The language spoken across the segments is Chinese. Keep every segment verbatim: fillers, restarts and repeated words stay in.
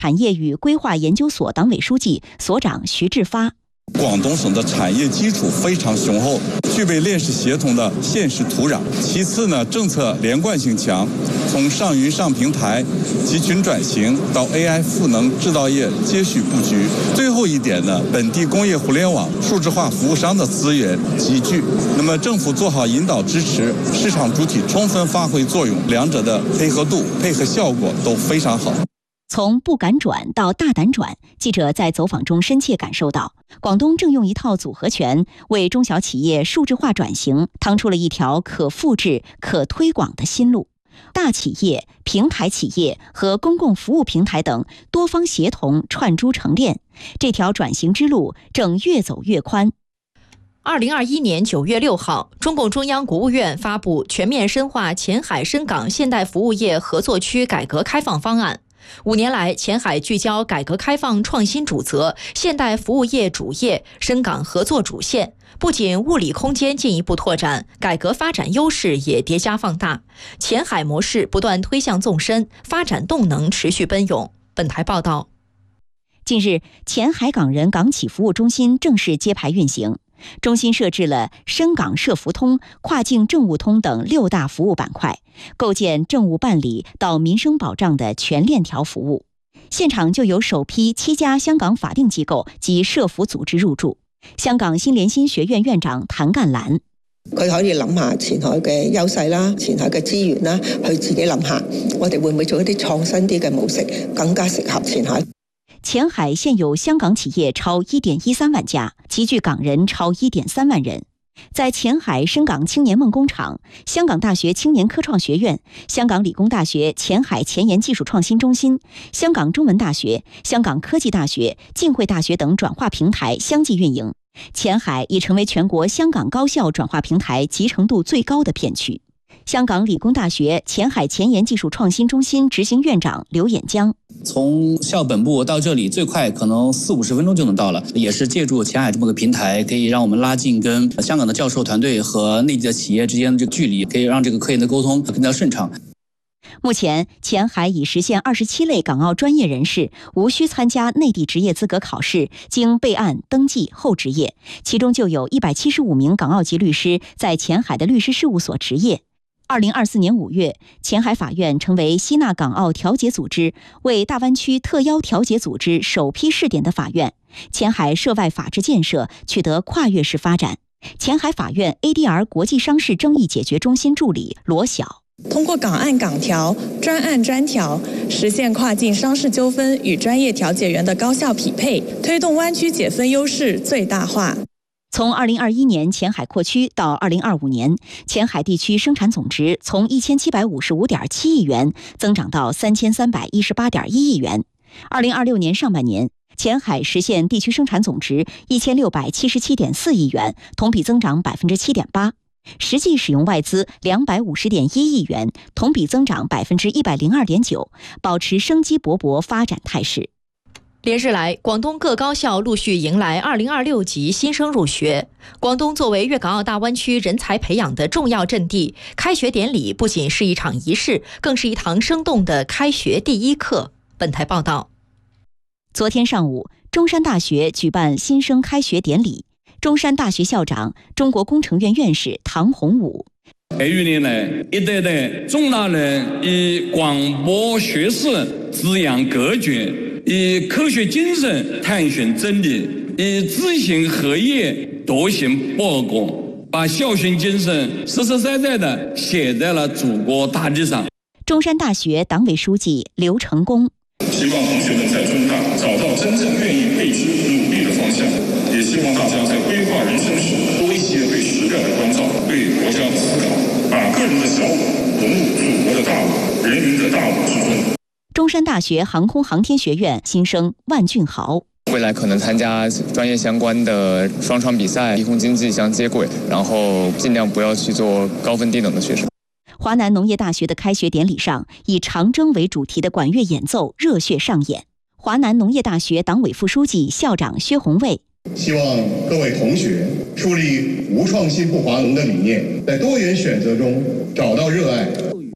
产业与规划研究所党委书记、所长徐志发。 广东省的产业基础非常雄厚，具备链式协同的现实土壤。其次呢，政策连贯性强，从上云上平台、集群转型到 A I 赋能制造业接续布局。最后一点呢，本地工业互联网、数字化服务商的资源集聚。那么政府做好引导支持，市场主体充分发挥作用，两者的配合度、配合效果都非常好。 从不敢转到大胆转，记者在走访中深切感受到，广东正用一套组合拳为中小企业数字化转型趟出了一条可复制、可推广的新路。大企业、平台企业和公共服务平台等多方协同串珠成链，这条转型之路正越走越宽。 二零二一年九月六号，中共中央国务院发布《全面深化前海深港现代服务业合作区改革开放方案》。五年来，前海聚焦改革开放创新主责、现代服务业主业、深港合作主线，不仅物理空间进一步拓展，改革发展优势也叠加放大，前海模式不断推向纵深，发展动能持续奔涌。本台报道。 近日，前海港人港企服务中心正式揭牌运行。中心设置了深港社服通、跨境政务通等六大服务板块，构建政务办理到民生保障的全链条服务。现场就有首批七家香港法定機構及社服組織入駐。香港新聯新學院院長譚幹蘭， 佢可以諗下前海嘅優勢啦，前海嘅資源啦，去自己諗下，我哋會唔會做一啲創新啲嘅模式，更加適合前海。 前海现有香港企业超 一点一三万家，集聚港人超 一点三万人。在前海深港青年梦工厂、香港大学青年科创学院、香港理工大学前海前沿技术创新中心、香港中文大学、香港科技大学、浸会大学等转化平台相继运营，前海已成为全国香港高校转化平台集成度最高的片区。香港理工大学前海前沿技术创新中心执行院长刘衍江， 从校本部到这里最快可能四五十分钟就能到了，也是借助前海这么个平台，可以让我们拉近跟香港的教授团队和内地的企业之间的这个距离，可以让这个科研的沟通更加顺畅。 目前，前海已实现二十七类港澳专业人士无需参加内地职业资格考试，经备案登记后执业，其中就有一百七十五名港澳籍律师在前海的律师事务所执业。二零二四年五月，前海法院成为吸纳港澳调解组织、为大湾区特邀调解组织首批试点的法院。前海涉外法治建设取得跨越式发展。前海法院 A D R 国际商事争议解决中心助理罗晓， 通过港案港调、专案专调，实现跨境商事纠纷与专业调解员的高效匹配，推动湾区解分优势最大化。 从二零二一年前海扩区到二零二五年，前海地区生产总值从一千七百五十五点七亿元增长到三千三百一十八点一亿元。二零二六年上半年，前海实现地区生产总值一千六百七十七点四亿元，同比增长百分之七点八。实际使用外资两百五十点一亿元，同比增长百分之一百零二点九，保持生机勃勃发展态势。 连日来，广东各高校陆续迎来二零二六级新生入学。广东作为粤港澳大湾区人才培养的重要阵地，开学典礼不仅是一场仪式，更是一堂生动的开学第一课。本台报道。 昨天上午，中山大学举办新生开学典礼。中山大学校长、中国工程院院士唐洪武， 培育年来，一代代中大人以广博学识滋养格局，以科学精神探寻真理，以知行合业笃行报国，把校训精神实实在在地写在了祖国大地上。 中山大学党委书记刘成功， 希望同学们在中大找到真正愿意为之努力的方向，也希望大家在规划人生时多一些对时代的关照，对国家的思考，把个人的小我融入祖国的大我、人民的大我之中。 中山大学航空航天学院新生万俊豪， 未来可能参加专业相关的双创比赛，低空经济相接轨，然后尽量不要去做高分低能的学生。 华南农业大学的开学典礼上，以长征为主题的管乐演奏热血上演。华南农业大学党委副书记、校长薛红卫， 希望各位同学树立无创新不华农的理念，在多元选择中找到热爱。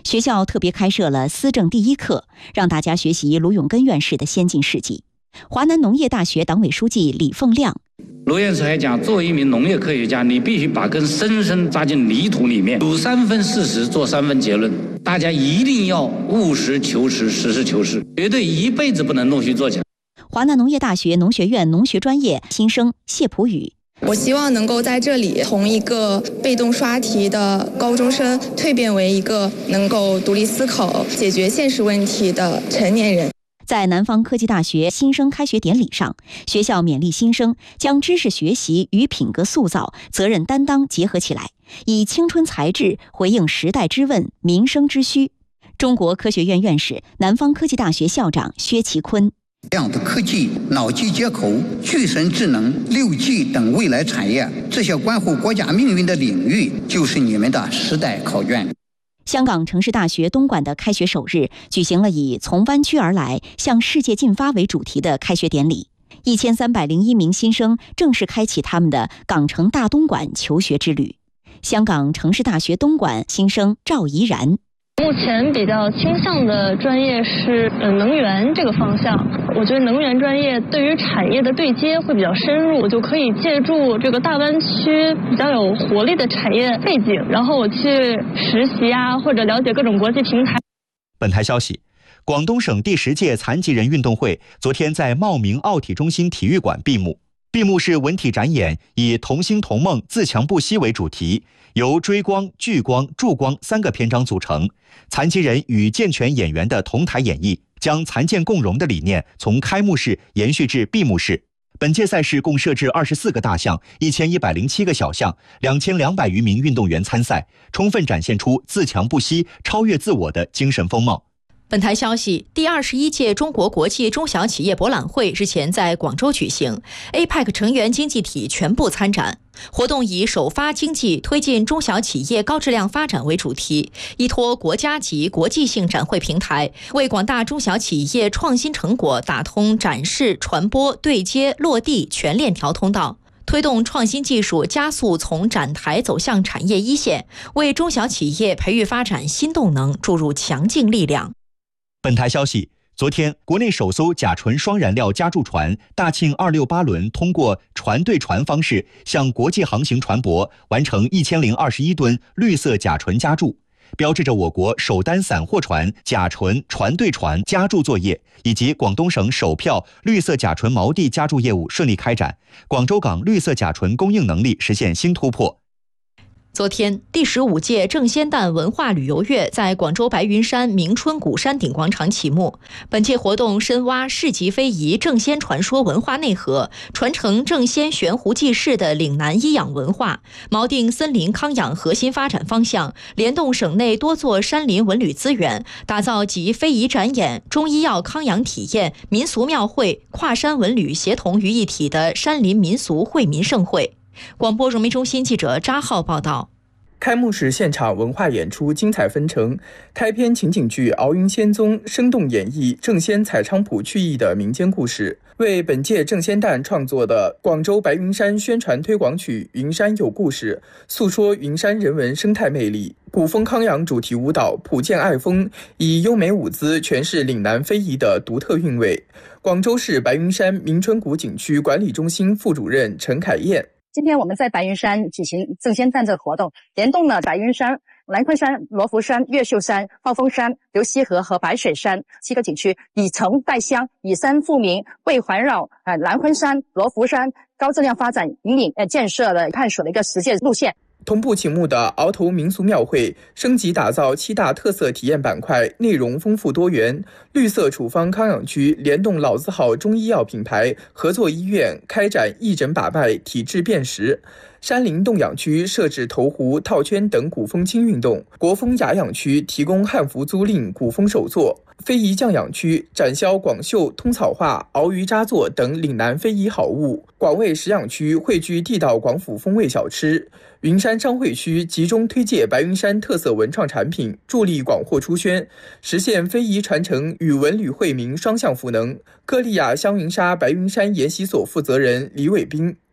学校特别开设了思政第一课，让大家学习卢永根院士的先进事迹。华南农业大学党委书记李凤亮， 卢院士还讲，作为一名农业科学家，你必须把根深深扎进泥土里面，有三分事实，做三分结论。大家一定要务实求实，实事求是，绝对一辈子不能弄虚作假。 华南农业大学农学院农学专业新生谢普宇， 我希望能够在这里从一个被动刷题的高中生蜕变为一个能够独立思考、解决现实问题的成年人。 在南方科技大学新生开学典礼上，学校勉励新生将知识学习与品格塑造、责任担当结合起来，以青春才智回应时代之问、民生之需。中国科学院院士、南方科技大学校长薛其坤， 这样的科技、脑机接口、具身智能、六 G 等未来产业，这些关乎国家命运的领域，就是你们的时代考卷。 香港城市大学东莞的开学首日，举行了以从湾区而来，向世界进发为主题的开学典礼。一千三百零一名新生正式开启他们的港城大东莞求学之旅。香港城市大学东莞新生赵怡然， 目前比较倾向的专业是呃能源这个方向，我觉得能源专业对于产业的对接会比较深入，我就可以借助这个大湾区比较有活力的产业背景，然后我去实习啊，或者了解各种国际平台。 本台消息，广东省第十届残疾人运动会昨天在茂名奥体中心体育馆闭幕。闭幕式文体展演以同心同梦自强不息为主题，由追光、聚光、助光三个篇章组成，残疾人与健全演员的同台演绎，将残健共融的理念从开幕式延续至闭幕式。本届赛事共设置二十四个大项、一千一百零七个小项，两千两百余名运动员参赛，充分展现出自强不息、超越自我的精神风貌。 本台消息，第二十一届中国国际中小企业博览会日前在广州举行 ，A P E C 成员经济体全部参展。活动以首发经济推进中小企业高质量发展为主题，依托国家级国际性展会平台，为广大中小企业创新成果打通展示、传播、对接、落地全链条通道，推动创新技术加速从展台走向产业一线，为中小企业培育发展新动能注入强劲力量。 本台消息，昨天，国内首艘甲醇双燃料加注船大庆二六八轮通过船对船方式向国际航行船舶完成一千零二十一吨绿色甲醇加注，标志着我国首单散货船甲醇船对船加注作业以及广东省首票绿色甲醇锚地加注业务顺利开展，广州港绿色甲醇供应能力实现新突破。 昨天，第十五届正仙诞文化旅游月在广州白云山明春谷山顶广场启幕。本届活动深挖市级非遗正仙传说文化内核，传承正仙悬壶济世的岭南医养文化，锚定森林康养核心发展方向，联动省内多座山林文旅资源，打造集非遗展演、中医药康养体验、民俗庙会、跨山文旅协同于一体的山林民俗惠民盛会。广播融媒中心记者扎浩报道。 开幕式现场文化演出精彩纷呈，开篇情景剧《敖云仙踪》生动演绎正仙采菖蒲去意的民间故事，为本届正仙诞创作的广州白云山宣传推广曲《云山有故事》诉说云山人文生态魅力。古风康养主题舞蹈《普剑爱风》以优美舞姿诠释岭南非遗的独特韵味。广州市白云山明春谷景区管理中心副主任陈凯燕， 今天我们在白云山举行正仙诞这个活动，联动了白云山、南昆山、罗浮山、越秀山、暴风山、流溪河和白水山七个景区，以城带乡，以山富民，为环绕呃南昆山、罗浮山高质量发展引领呃建设的探索的一个实践路线。 同步启幕的鳌头民俗庙会升级打造七大特色体验板块，内容丰富多元。绿色处方康养区联动老字号中医药品牌合作医院，开展义诊把脉、体质辨识。山林洞养区设置投壶、套圈等古风轻运动。国风雅养区提供汉服租赁、古风手作。非遗匠养区展销广绣、通草画、鳌鱼扎作等岭南非遗好物。广味食养区汇聚地道广府风味小吃。云山商会区集中推介白云山特色文创产品，助力广货出宣，实现非遗传承与文旅惠民双向赋能。歌利亚香云纱白云山研习所负责人李伟斌，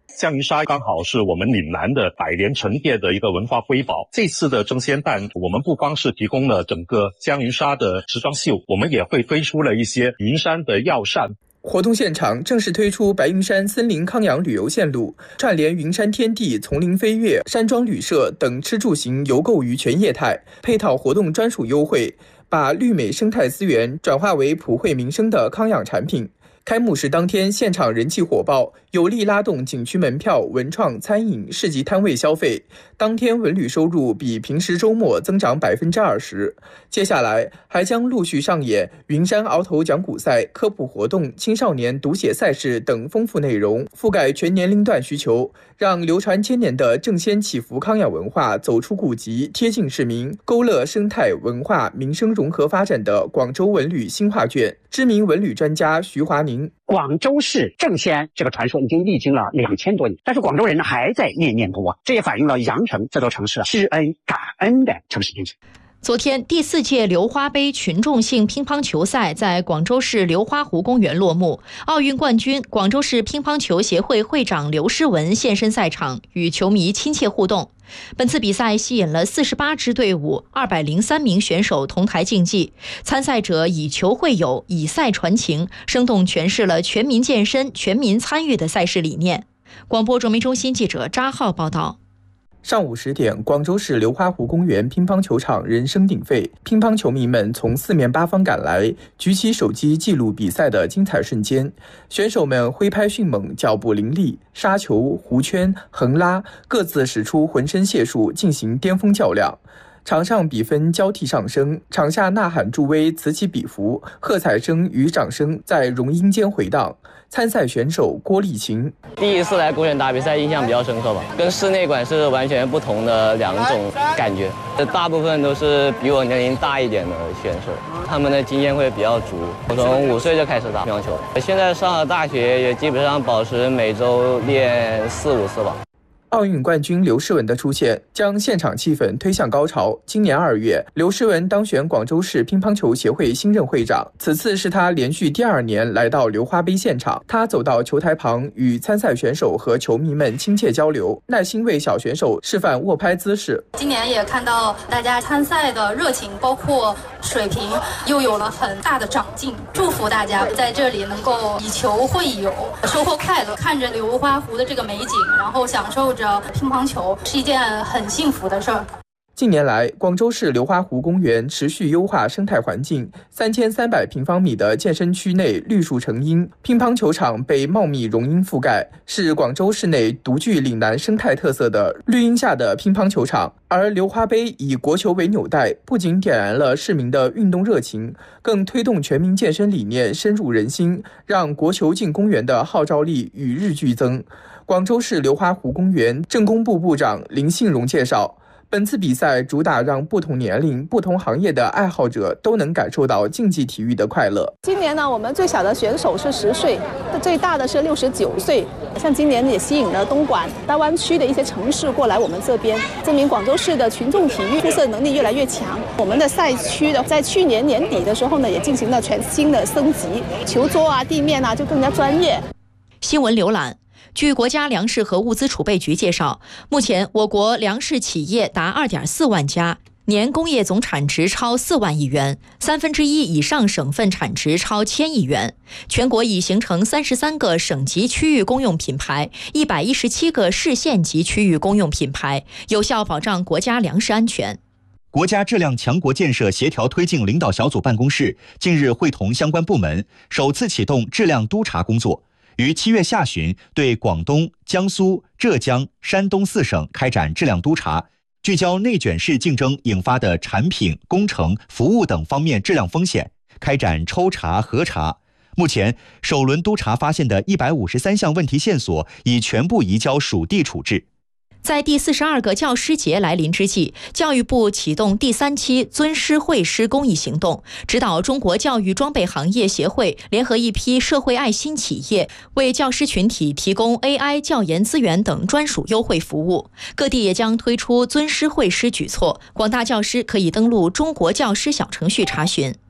江云纱刚好是我们岭南的百年陈列的一个文化瑰宝。这次的争先诞，我们不光是提供了整个江云纱的时装秀，我们也会推出了一些云山的药膳。 活动现场正式推出白云山森林康养旅游线路，串联云山天地、丛林飞跃、山庄旅社等吃住行游购于全业态，配套活动专属优惠，把绿美生态资源转化为普惠民生的康养产品。开幕式当天，现场人气火爆，有力拉动景区门票、文创、餐饮、市集摊位消费。当天文旅收入比平时周末增长百分之二十。接下来还将陆续上演云山鳌头讲古赛、科普活动、青少年读写赛事等丰富内容，覆盖全年龄段需求，让流传千年的正先祈福康养文化走出古籍，贴近市民，勾勒生态文化民生融合发展的广州文旅新画卷。知名文旅专家徐华宁， 广州市正仙这个传说已经历经了两千多年，但是广州人呢还在念念不忘，这也反映了羊城这座城市知恩感恩的城市精神。 昨天，第四届流花杯群众性乒乓球赛在广州市流花湖公园落幕。奥运冠军、广州市乒乓球协会会长刘诗雯现身赛场，与球迷亲切互动。本次比赛吸引了四十八支队伍、二百零三名选手同台竞技，参赛者以球会友、以赛传情，生动诠释了全民健身、全民参与的赛事理念。广播传媒中心记者扎浩报道。 上午十点，广州市流花湖公园乒乓球场人声鼎沸，乒乓球迷们从四面八方赶来，举起手机记录比赛的精彩瞬间。选手们挥拍迅猛，脚步凌厉，杀球、弧圈、横拉，各自使出浑身解数进行巅峰较量。场上比分交替上升，场下呐喊助威此起彼伏，喝彩声与掌声在容音间回荡。参赛选手郭丽琴， 第一次来公园打比赛，印象比较深刻吧，跟室内馆是完全不同的两种感觉。大部分都是比我年龄大一点的选手，他们的经验会比较足。我从五岁就开始打乒乓球，现在上了大学，也基本上保持每周练四五次吧。 奥运冠军刘诗雯的出现将现场气氛推向高潮。今年二月，刘诗雯当选广州市乒乓球协会新任会长，此次是她连续第二年来到流花杯现场。她走到球台旁，与参赛选手和球迷们亲切交流，耐心为小选手示范握拍姿势。 今年也看到大家参赛的热情，包括水平又有了很大的长进。祝福大家在这里能够以球会友，收获快乐，看着流花湖的这个美景，然后享受着乒乓球，是一件很幸福的事儿。 近年来，广州市流花湖公园持续优化生态环境，三千三百平方米的健身区内绿树成荫，乒乓球场被茂密榕荫覆盖，是广州市内独具岭南生态特色的绿荫下的乒乓球场。而流花杯以国球为纽带，不仅点燃了市民的运动热情，更推动全民健身理念深入人心，让国球进公园的号召力与日俱增。广州市流花湖公园政工部部长林信荣介绍，本次比赛主打让不同年龄、不同行业的爱好者都能感受到竞技体育的快乐。 今年呢，我们最小的选手是十岁，最大的是六十九岁。像今年也吸引了东莞、大湾区的一些城市过来我们这边，证明广州市的群众体育辐射能力越来越强。我们的赛区的在去年年底的时候呢，也进行了全新的升级，球桌啊、地面啊就更加专业。 新闻浏览。据国家粮食和物资储备局介绍，目前我国粮食企业达 二点四万家，年工业总产值超四万亿元，三分之一以上省份产值超千亿元。全国已形成三十三个省级区域公用品牌，一百一十七个市县级区域公用品牌，有效保障国家粮食安全。 国家质量强国建设协调推进领导小组办公室近日会同相关部门，首次启动质量督查工作。于七月下旬对广东、江苏、浙江、山东四省开展质量督查，聚焦内卷式竞争引发的产品、工程、服务等方面质量风险，开展抽查核查。目前，首轮督查发现的一百五十三项问题线索已全部移交属地处置。 在第四十二个教师节来临之际，教育部启动第三期尊师惠师公益行动，指导中国教育装备行业协会联合一批社会爱心企业，为教师群体提供 A I 教研资源等专属优惠服务。各地也将推出尊师惠师举措，广大教师可以登录中国教师小程序查询。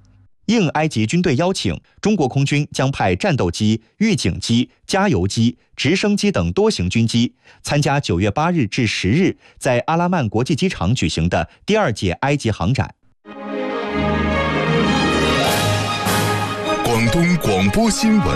应埃及军队邀请，中国空军将派战斗机、预警机、加油机、直升机等多型军机参加九月八日至十日在阿拉曼国际机场举行的第二届埃及航展。 广东广播新闻。